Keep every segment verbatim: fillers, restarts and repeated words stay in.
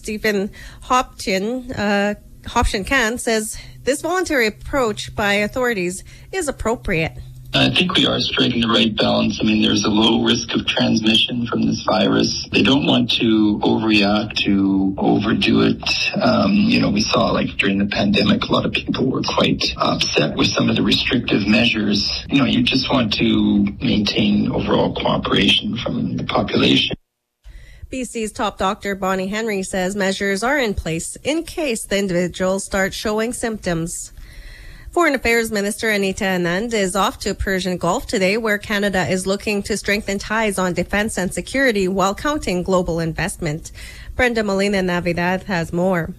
Stephen Hopchin, uh, Hopchin-Can says this voluntary approach by authorities is appropriate. I think we are striking the right balance. I mean, there's a low risk of transmission from this virus. They don't want to overreact, to overdo it. Um, you know, we saw like during the pandemic, a lot of people were quite upset with some of the restrictive measures. You know, you just want to maintain overall cooperation from the population. B C's top doctor, Bonnie Henry, says measures are in place in case the individual starts showing symptoms. Foreign Affairs Minister Anita Anand is off to Persian Gulf today, where Canada is looking to strengthen ties on defense and security while counting global investment. Brenda Molina Navidad has more.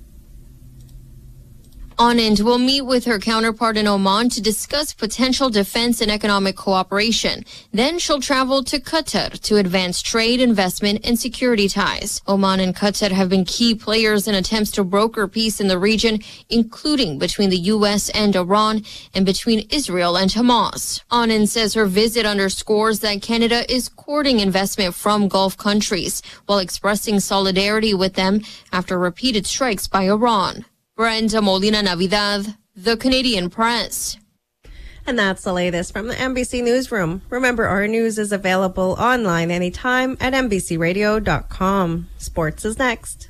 Anand will meet with her counterpart in Oman to discuss potential defense and economic cooperation. Then she'll travel to Qatar to advance trade, investment, and security ties. Oman and Qatar have been key players in attempts to broker peace in the region, including between the U S and Iran and between Israel and Hamas. Anand says her visit underscores that Canada is courting investment from Gulf countries while expressing solidarity with them after repeated strikes by Iran. Brenda Molina Navidad, The Canadian Press. And that's the latest from the N B C Newsroom. Remember, our news is available online anytime at N B C radio dot com. Sports is next.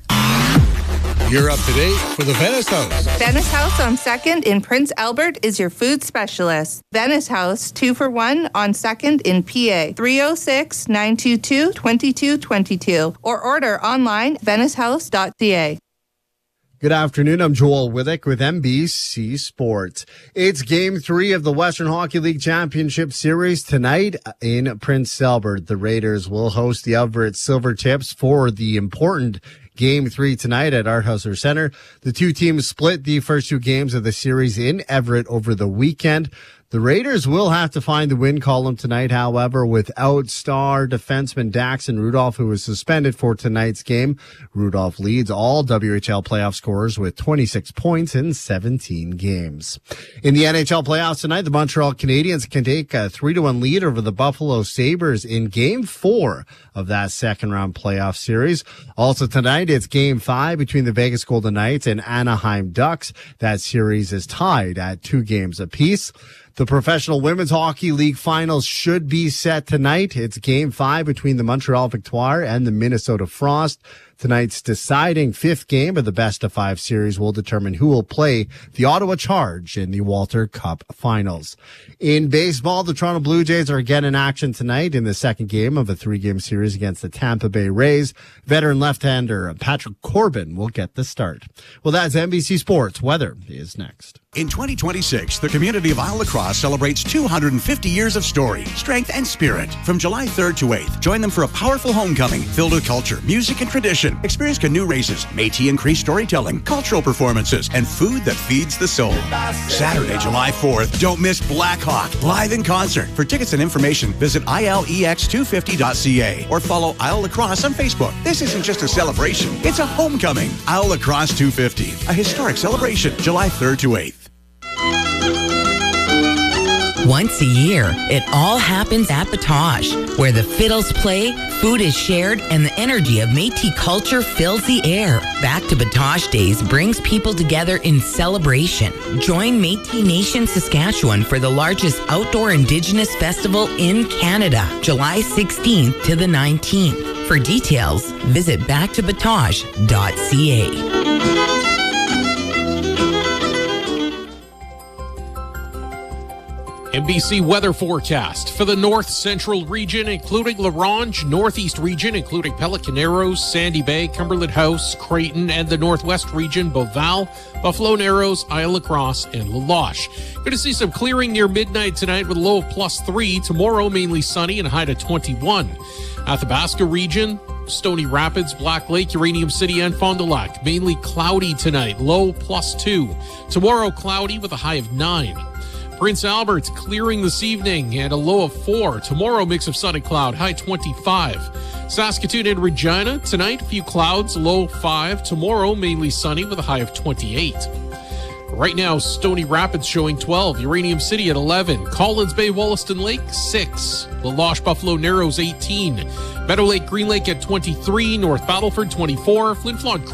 You're up to date for the Venice House. Venice House on second in Prince Albert is your food specialist. Venice House, two for one on second in P A. three oh six, nine two two, two two two two. Or order online, venice house dot c a. Good afternoon. I'm Joel Withick with N B C Sports. It's game three of the Western Hockey League Championship Series tonight in Prince Albert. The Raiders will host the Everett Silvertips for the important Game three tonight at Arthauser Center. The two teams split the first two games of the series in Everett over the weekend. The Raiders will have to find the win column tonight, however, without star defenseman Daxon Rudolph, who was suspended for tonight's game. Rudolph leads all W H L playoff scorers with twenty-six points in seventeen games. In the N H L playoffs tonight, the Montreal Canadiens can take a three to one lead over the Buffalo Sabres in game four of that second round playoff series. Also tonight, it's game five between the Vegas Golden Knights and Anaheim Ducks. That series is tied at two games apiece. The Professional Women's Hockey League Finals should be set tonight. It's game five between the Montreal Victoire and the Minnesota Frost. Tonight's deciding fifth game of the best of five series will determine who will play the Ottawa Charge in the Walter Cup Finals. In baseball, the Toronto Blue Jays are again in action tonight in the second game of a three-game series against the Tampa Bay Rays. Veteran left-hander Patrick Corbin will get the start. Well, that's N B C Sports. Weather is next. In twenty twenty-six, the community of Isle La Crosse celebrates two hundred fifty years of story, strength, and spirit. From July third to eighth, join them for a powerful homecoming filled with culture, music, and tradition. Experience canoe races, Métis and Cree storytelling, cultural performances, and food that feeds the soul. Saturday, July fourth, don't miss Black Hawk, live in concert. For tickets and information, visit I L E X two fifty dot c a or follow Isle La Crosse on Facebook. This isn't just a celebration, it's a homecoming. Isle La Crosse two fifty, a historic celebration, July third to eighth. Once a year, it all happens at Batoche, where the fiddles play, food is shared, and the energy of Métis culture fills the air. Back to Batoche Days brings people together in celebration. Join Métis Nation Saskatchewan for the largest outdoor Indigenous festival in Canada, July sixteenth to the nineteenth. For details, visit back to batoche dot c a. N B C weather forecast for the north central region, including La Ronge, northeast region, including Pelican Narrows, Sandy Bay, Cumberland House, Creighton, and the northwest region, Beauval, Buffalo Narrows, Isle La Crosse, and La Loche. Going to see some clearing near midnight tonight with a low of plus three. Tomorrow, mainly sunny and a high to twenty-one. Athabasca region, Stony Rapids, Black Lake, Uranium City, and Fond du Lac. Mainly cloudy tonight, low plus two. Tomorrow, cloudy with a high of nine. Prince Albert clearing this evening and a low of four. Tomorrow, mix of sun and cloud, high twenty-five. Saskatoon and Regina, tonight, few clouds, low five. Tomorrow, mainly sunny with a high of twenty-eight. Right now, Stony Rapids showing twelve. Uranium City at eleven. Collins Bay, Wollaston Lake, six. La Loche, Buffalo Narrows, eighteen. Meadow Lake, Green Lake at twenty-three. North Battleford, twenty-four. Flin Flon